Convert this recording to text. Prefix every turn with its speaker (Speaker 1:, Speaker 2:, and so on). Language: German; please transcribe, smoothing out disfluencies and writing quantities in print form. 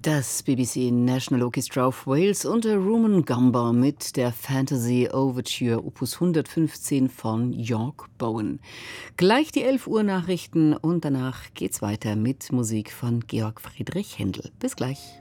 Speaker 1: Das BBC National Orchestra of Wales unter Rumen Gamba mit der Fantasy Overture Opus 115 von York Bowen. Gleich die 11 Uhr Nachrichten und danach geht's weiter mit Musik von Georg Friedrich Händel. Bis gleich.